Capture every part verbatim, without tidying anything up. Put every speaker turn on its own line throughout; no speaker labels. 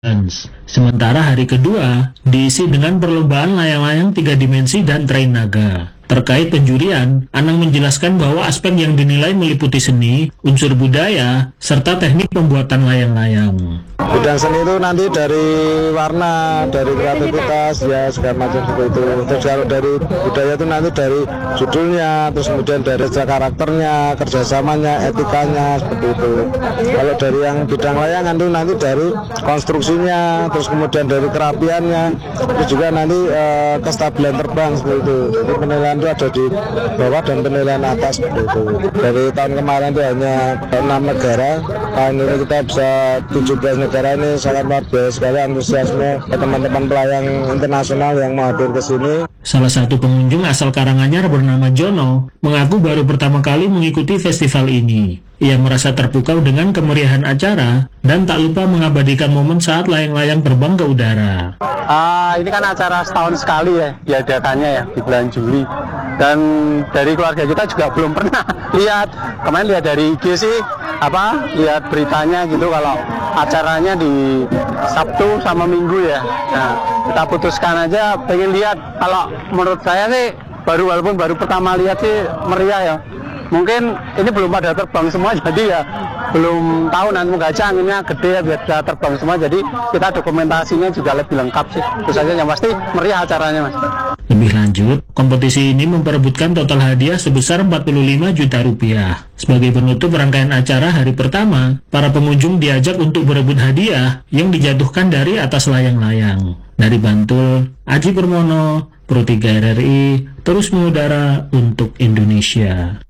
Sementara hari kedua diisi dengan perlombaan layang-layang tiga dimensi dan train naga. Terkait penjurian, Anang menjelaskan bahwa aspek yang dinilai meliputi seni, unsur budaya, serta teknik pembuatan layang-layang.
Bidang seni itu nanti dari warna, dari kreativitas, ya segala macam seperti itu. Terus kalau dari budaya itu nanti dari judulnya, terus kemudian dari karakternya, kerjasamanya, etikanya, seperti itu. Kalau dari yang bidang layangan itu nanti dari konstruksinya, terus kemudian dari kerapiannya, terus juga nanti eh, kestabilan terbang seperti itu. Jadi penilaian itu ada di bawah dan penilaian atas seperti itu. Dari tahun kemarin itu hanya enam negara, tahun ini kita bisa tujuh belas negara. Ini sangat luar biasa sekali antusiasme teman-teman pelayang internasional yang mau hadir ke sini.
Salah satu pengunjung asal Karanganyar bernama Jono mengaku baru pertama kali mengikuti festival ini. Ia merasa terpukau dengan kemeriahan acara dan tak lupa mengabadikan momen saat layang-layang terbang ke udara.
Ah, ini kan acara setahun sekali ya diadakannya ya di bulan Juli. Dan dari keluarga kita juga belum pernah lihat. Kemarin lihat dari I G sih, apa lihat beritanya gitu kalau acaranya di Sabtu sama Minggu ya. Nah, kita putuskan aja pengen lihat. Kalau menurut saya sih baru walaupun baru pertama lihat sih meriah ya. Mungkin ini belum pada terbang semua jadi ya belum tahu nanti moga aja anginnya gede ya biar bisa terbang semua, jadi kita dokumentasinya juga lebih lengkap sih. Terus aja yang pasti meriah acaranya, Mas.
Lebih lanjut, kompetisi ini memperebutkan total hadiah sebesar empat puluh lima juta rupiah. Sebagai penutup rangkaian acara hari pertama, para pengunjung diajak untuk berebut hadiah yang dijatuhkan dari atas layang-layang. Dari Bantul, Aji Purmono, Pro tiga R R I, terus mengudara untuk Indonesia.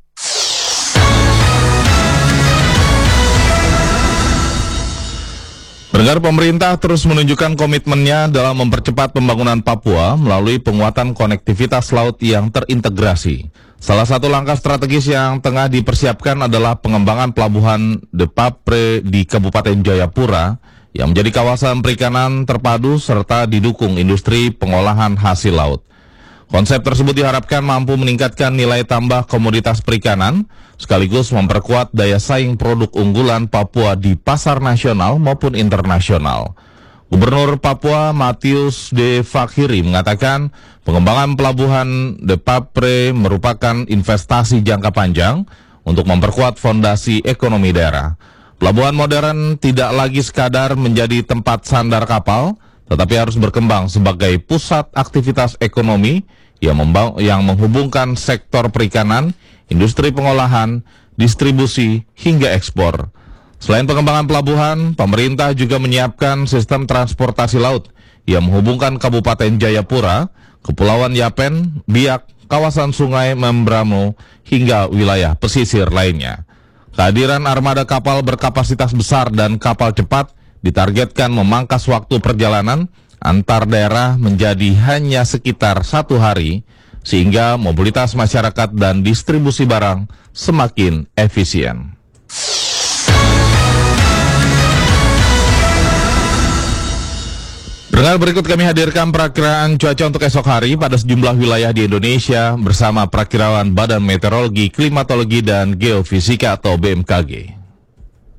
Pendengar, pemerintah terus menunjukkan komitmennya dalam mempercepat pembangunan Papua melalui penguatan konektivitas laut yang terintegrasi. Salah satu langkah strategis yang tengah dipersiapkan adalah pengembangan pelabuhan De Papre di Kabupaten Jayapura yang menjadi kawasan perikanan terpadu serta didukung industri pengolahan hasil laut. Konsep tersebut diharapkan mampu meningkatkan nilai tambah komoditas perikanan, sekaligus memperkuat daya saing produk unggulan Papua di pasar nasional maupun internasional. Gubernur Papua Matius De Fakhiri mengatakan pengembangan pelabuhan De Papre merupakan investasi jangka panjang untuk memperkuat fondasi ekonomi daerah. Pelabuhan modern tidak lagi sekadar menjadi tempat sandar kapal, tetapi harus berkembang sebagai pusat aktivitas ekonomi yang, yang menghubungkan sektor perikanan, industri pengolahan, distribusi, hingga ekspor. Selain pengembangan pelabuhan, pemerintah juga menyiapkan sistem transportasi laut yang menghubungkan Kabupaten Jayapura, Kepulauan Yapen, Biak, kawasan Sungai Membramo, hingga wilayah pesisir lainnya. Kehadiran armada kapal berkapasitas besar dan kapal cepat ditargetkan memangkas waktu perjalanan antar daerah menjadi hanya sekitar satu hari, sehingga mobilitas masyarakat dan distribusi barang semakin efisien. Dengar berikut kami hadirkan perakiraan cuaca untuk esok hari pada sejumlah wilayah di Indonesia bersama perakirawan Badan Meteorologi, Klimatologi, dan Geofisika atau B M K G.